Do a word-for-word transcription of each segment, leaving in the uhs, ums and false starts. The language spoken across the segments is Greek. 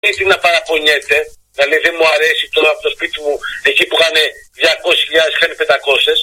πρέπει να παραπονιέται. Δηλαδή δεν μου αρέσει τώρα από το σπίτι μου, εκεί που είχαν διακόσιες χιλιάδες, είχαν πεντακόσιες.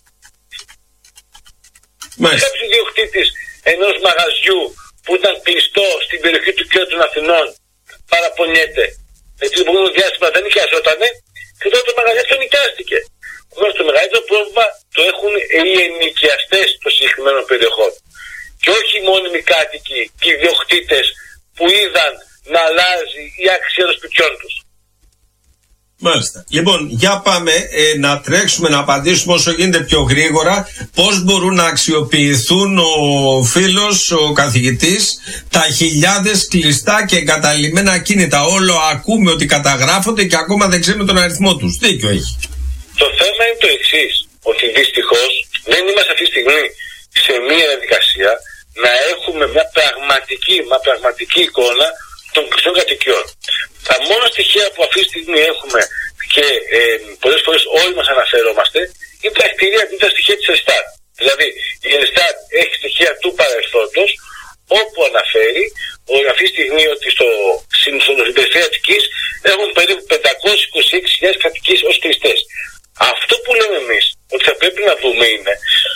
Κάποιος ιδιοκτήτης ενός μαγαζιού που ήταν κλειστό στην περιοχή του κέντρου των Αθηνών παραπονιέται. Γιατί το προηγούμενο διάστημα δεν νοικιαζότανε και τότε το μαγαζί αυτό νοικιάστηκε. Όμως το μεγαλύτερο πρόβλημα το έχουν οι ενοικιαστές των συγκεκριμένων περιοχών. Και όχι οι μόνιμοι κάτοικοι και οι ιδιοκτήτες που είδαν να αλλάζει η αξία των σπιτιών τους. Μάλιστα. Λοιπόν, για πάμε ε, να τρέξουμε να απαντήσουμε όσο γίνεται πιο γρήγορα πώς μπορούν να αξιοποιηθούν ο φίλος, ο καθηγητής, τα χιλιάδες κλειστά και εγκαταλειμμένα ακίνητα. Όλο ακούμε ότι καταγράφονται και ακόμα δεν ξέρουμε τον αριθμό τους. Δίκιο έχει. Το θέμα είναι το εξής, ότι δυστυχώς δεν είμαστε αυτή τη στιγμή σε μια διαδικασία να έχουμε μια πραγματική, μια πραγματική εικόνα των κλειστών κατοικιών. Τα μόνα στοιχεία που αυτή τη στιγμή έχουμε και ε, πολλές φορές όλοι μας αναφερόμαστε είναι τα κτίρια, είναι τα στοιχεία της Ελστάτ. Δηλαδή η Ελστάτ έχει στοιχεία του παρελθόντος όπου αναφέρει ότι αυτή τη στιγμή ότι στο συνοπηρεσία Αττικής έχουν περίπου πεντακόσιες είκοσι έξι χιλιάδες κατοικίες ως κλειστές. Αυτό που λέμε εμείς ότι θα πρέπει να δούμε είναι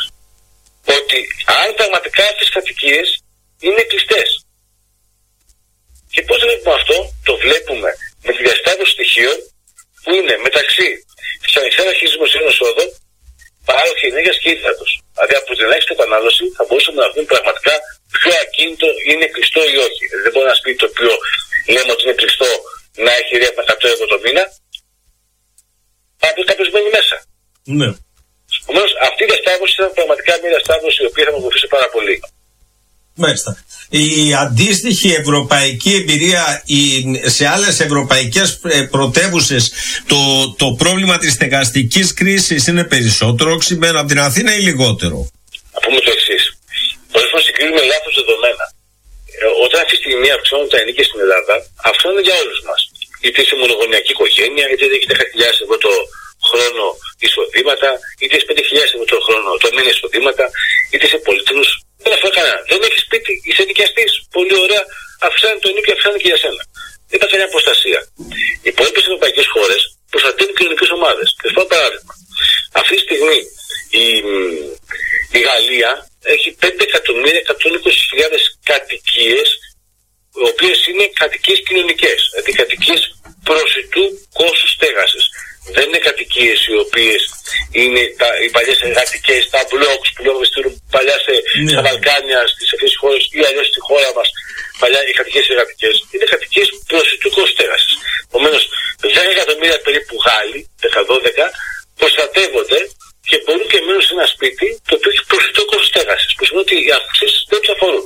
ότι αν πραγματικά αυτές τις κατοικίες είναι κλειστές. Και πώς βλέπουμε αυτό? Το βλέπουμε με τη διασταύρωση στοιχείων που είναι μεταξύ της ανοιχτής αρχής δημοσίων εσόδων, παράδοχη ενέργειας και ύδατος. Δηλαδή από την ελάχιστη κατανάλωση θα μπορούσαμε να δούμε πραγματικά ποιο ακίνητο είναι κλειστό ή όχι. Δεν μπορεί ένα σπίτι το οποίο λέμε ότι είναι κλειστό να έχει ρεύμα εκατό ευρώ το μήνα. Κάποιος μένει μέσα. Ναι. Επομένως αυτή η διασταύρωση ήταν πραγματικά μια διασταύρωση η οποία θα μας βοηθήσει πάρα πολύ. Μάλιστα. Η αντίστοιχη ευρωπαϊκή εμπειρία σε άλλες ευρωπαϊκές πρωτεύουσες, το, το πρόβλημα της στεγαστικής κρίσης είναι περισσότερο οξυμένο από την Αθήνα ή λιγότερο? Να πούμε το εξής. Πολλές φορές συγκρίνουμε λάθος δεδομένα. Ε, όταν αυτή τη στιγμή αυξάνονται τα ενίκια στην Ελλάδα, αυξάνονται για όλους μας. Είτε είσαι μονογονεϊκή οικογένεια, είτε έχει δέκα χιλιάδες ευρώ το χρόνο εισοδήματα, είτε είσαι πέντε χιλιάδες ευρώ το χρόνο το μήνα εισοδήματα, είτε είσαι πολύτιμος. Δεν αφορά κανένα. Δεν έχει σπίτι, είσαι ενοικιαστής. Πολύ ωραία, αυξάνει το ενοίκιο, αυξάνει και για σένα. Δεν υπάρχει κανένα προστασία. Οι υπόλοιπες ευρωπαϊκές χώρες προστατεύουν κοινωνικές ομάδες. Και αυτό παράδειγμα. Αυτή τη στιγμή η, η Γαλλία έχει πέντε εκατομμύρια εκατόν είκοσι χιλιάδες κατοικίες, οι οποίες είναι κατοικίες κοινωνικές. Δηλαδή κατοικίες προσιτού κόστους στέγασης. Δεν είναι κατοικίες οι οποίες είναι τα, οι παλιές εργατικές, τα blocks που λέμε παλιά σε, ναι. στα Βαλκάνια, στις αυτές χώρες ή αλλιώς στη χώρα μας, παλιά οι κατοικίες εργατικές. Είναι κατοικίες προσιτού κόστους στέγασης. Επομένως, δέκα εκατομμύρια περίπου Γάλλοι, δέκα δώδεκα, προστατεύονται και μπορούν και μένουν σε ένα σπίτι το οποίο έχει προσιτό κόστος στέγασης. Που σημαίνει ότι οι αυξήσεις δεν τους αφορούν.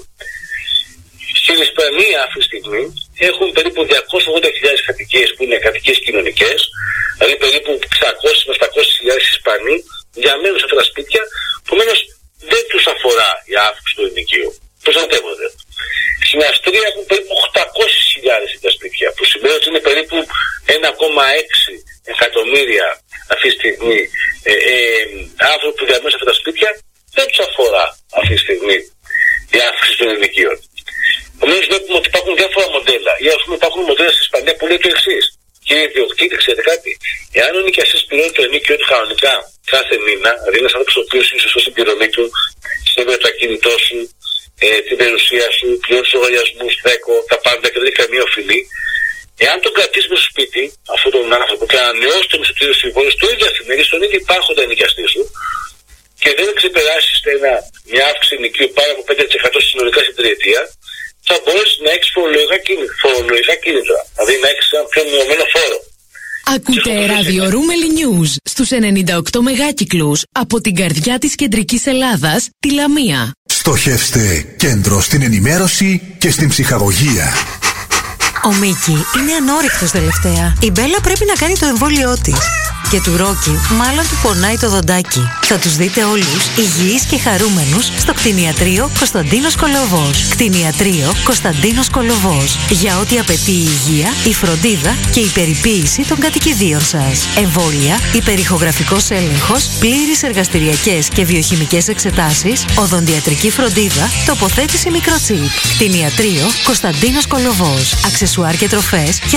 Στην Ισπανία αυτή τη στιγμή έχουν περίπου διακόσιες ογδόντα χιλιάδες κατοικίες που είναι κατοικίες κοινωνικές, δηλαδή περίπου εξακόσιες με επτακόσιες χιλιάδες Ισπανοί διαμένουν σε αυτά τα σπίτια, επομένως δεν τους αφορά η αύξηση του ενοικίου. Προστατεύονται. Στην Αυστρία έχουν περίπου οκτακόσιες χιλιάδες τέτοια σπίτια, που σημαίνει ότι είναι περίπου ένα κόμμα έξι εκατομμύρια αυτή τη στιγμή ε, ε, άνθρωποι που διαμένουν σε αυτά τα σπίτια, δεν τους αφορά αυτή τη στιγμή η αύξηση των ενοικίων. Επομένως βλέπουμε ότι υπάρχουν διάφορα μοντέλα. Ή ας πούμε υπάρχουν μοντέλα στην Ισπανία που λέει το εξής. Κύριε ιδιοκτήτη, ξέρετε κάτι? Εάν ο νοικιαστής πληρώνει το ενοίκιο του κανονικά κάθε μήνα, δηλαδή ένας άνθρωπος ο οποίος είναι σωστός στην πληρωμή του, συνέβαινε το ακίνητό σου, ε, την περιουσία σου, πληρώνει τους λογαριασμούς, δέκο, τα πάντα και δεν έχει καμία οφειλή. Εάν τον κρατήσει με στο σπίτι, αυτόν τον άνθρωπο, και ανανεώσει το μισθωτήριο συμβόλαιο στο ίδιο αφημερίδα, στον ίδιο υπάρχοντα νοικιαστή σου, και δεν ξεπεράσει μια αύξηση ενοικίου πάνω από πέντε τοις εκατό συνολικά στην τριετία, θα μπορέσει να έχει φορολογικά κίνητρα. Δηλαδή να έχει ένα πιο μειωμένο φόρο. Ακούτε Radio Roomeli News στους ενενήντα οκτώ μεγάκυκλους από την καρδιά της κεντρικής Ελλάδας, τη Λαμία. Στοχεύστε κέντρο στην ενημέρωση και στην ψυχαγωγία. Ο Μίκη είναι ανόρυκτος τελευταία. Η Μπέλα πρέπει να κάνει το εμβόλιό της. Και του Ρόκι μάλλον του πονάει το δοντάκι. Θα τους δείτε όλους υγιείς και χαρούμενους στο κτηνιατρίο Κωνσταντίνος Κολοβός. Κτηνιατρίο Κωνσταντίνος Κολοβός. Για ό,τι απαιτεί η υγεία, η φροντίδα και η περιποίηση των κατοικιδίων σας. Εμβόλια, υπερηχογραφικός έλεγχος, πλήρεις εργαστηριακές και βιοχημικές εξετάσεις, οδοντιατρική φροντίδα, τοποθέτηση μικροτσίπ. Κτηνιατρίο Κωνσταντίνος Κολοβός. Αξεσουάρ και τροφές